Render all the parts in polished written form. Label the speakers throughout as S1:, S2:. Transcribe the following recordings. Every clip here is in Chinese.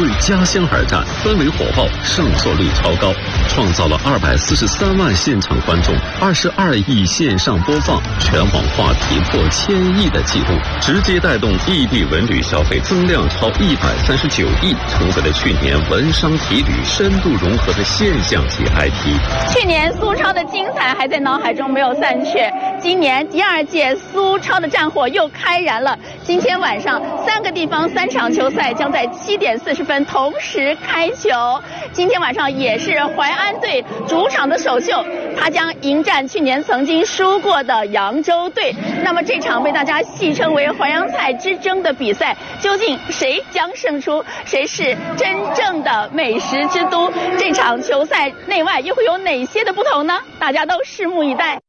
S1: 为家乡而战，氛围火爆，上座率超高，创造了243万现场观众，22亿线上播放，全网话题破1000亿的记录，直接带动异地文旅消费增量超139亿，成为了去年文商体旅深度融合的现象级 IP。
S2: 去年苏超的精彩还在脑海中没有散去，今年第2届苏超的战火又开燃了。今天晚上3个地方3场球赛将在7点40分同时开球。今天晚上也是淮安队主场的首秀，他将迎战去年曾经输过的扬州队。那么这场被大家戏称为淮扬菜之争的比赛，究竟谁将胜出？谁是真正的美食之都？这场球赛内外又会有哪些的不同呢？大家都拭目以待。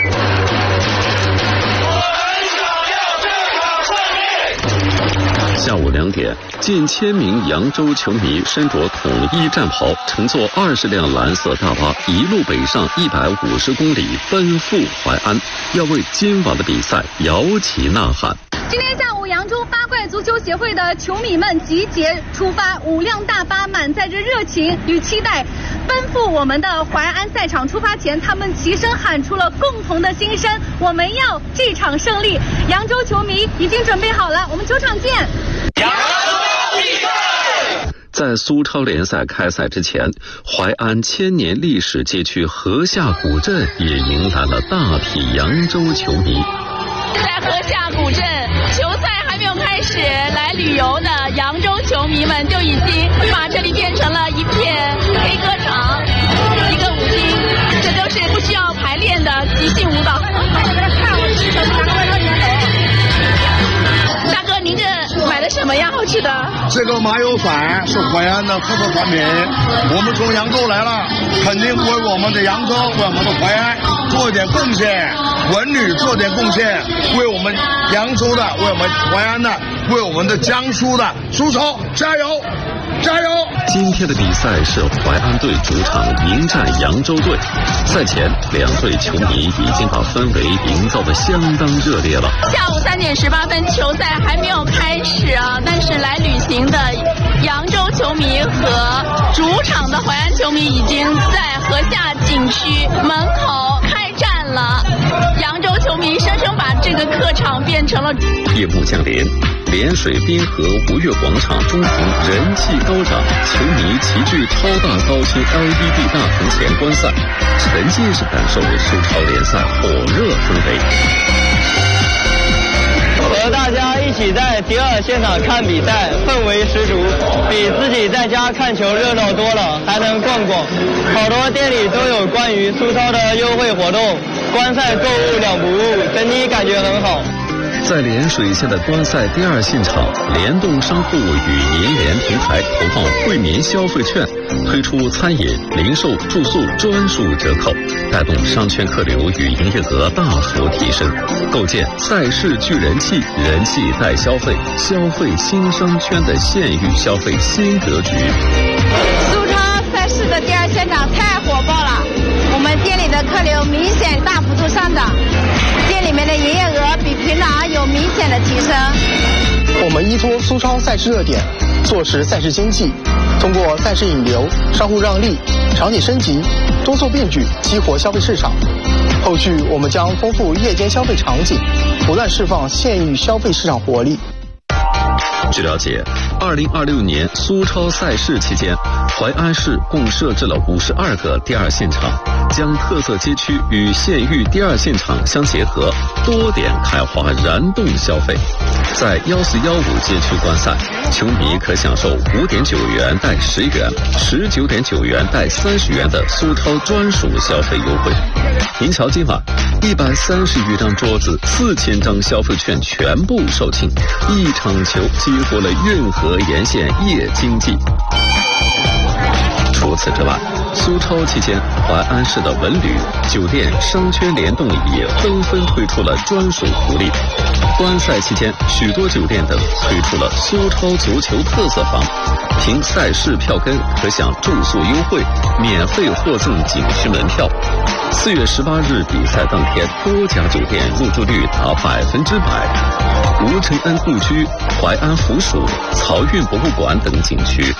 S1: 下午2点，近1000名扬州球迷身着统一战袍，乘坐20辆蓝色大巴，一路北上150公里，奔赴淮安，要为今晚的比赛摇旗呐喊。
S3: 今天下午，扬州八怪足球协会的球迷们集结出发，5辆大巴满载着热情与期待，奔赴我们的淮安赛场。出发前，他们齐声喊出了共同的心声：我们要这场胜利！扬州球迷已经准备好了，我们球场见！扬州比赛。
S1: 在苏超联赛开赛之前，淮安1000年历史街区河下古镇也迎来了大批扬州球迷。
S2: 在河下古镇，球赛还没有开始，来旅游的扬州球迷们就已经把这里变成了一片 K 歌场，一个舞厅，这都是不需要排练的即兴舞蹈。大哥，您这买的什么呀？好吃的？
S4: 这个麻油伞是淮安的特色产品，我们从扬州来了，肯定为我们的扬州，为我们的淮安做一点贡献，文旅做点贡献，为我们扬州的，为我们淮安的，为我们的江苏的苏超加油！加油！
S1: 今天的比赛是淮安队主场迎战扬州队。赛前，2队球迷已经把氛围营造得相当热烈了。
S2: 下午3点18分，球赛还没有开始啊，但是来旅行的扬州球迷和主场的淮安球迷已经在河下景区门口开战了。扬州球迷生生把这个客场变成了。
S1: 夜幕降临，涟水滨河吴越广场中庭人气高涨，球迷齐聚超大高清 LED 大屏前观赛，沉浸式感受苏超联赛火热氛围。
S5: 和大家一起在第2现场看比赛，氛围十足，比自己在家看球热闹多了，还能逛逛。好多店里都有关于苏超的优惠活动，观赛购物2不误，整体感觉很好。
S1: 在涟水县的观赛第2现场，联动商户与银联平台投放惠民消费券，推出餐饮、零售、住宿专属折扣，带动商圈客流与营业额大幅提升，构建赛事聚人气，人气带消费，消费新商圈的县域消费新格局。
S3: 苏超赛事的第2现场太火爆了，我们店里的客流明显大幅度上涨，店里面的营业额比平常有明显的提升。
S6: 我们依托苏超赛事热点，做实赛事经济，通过赛事引流、商户让利、场景升级，多做变局，激活消费市场。后续我们将丰富夜间消费场景，不断释放县域消费市场活力。
S1: 据了解，2026年苏超赛事期间，淮安市共设置了52个第2现场，将特色街区与县域第2现场相结合，多点开花，燃动消费。在1415街区观赛，球迷可享受5.9元带10元、19.9元带30元的苏超专属消费优惠。您瞧，今晚130余张桌子，4000张消费券全部售罄，一场球激活了运河沿线夜经济。除此之外，苏超期间，淮安市的文旅、酒店、商圈联动也纷纷推出了专属福利。观赛期间，许多酒店等推出了苏超足球特色房，凭赛事票根可享住宿优惠，免费获赠景区门票。4月18日比赛当天，多家酒店入住率达100%。吴承恩故居、淮安府署、漕运博物馆等景区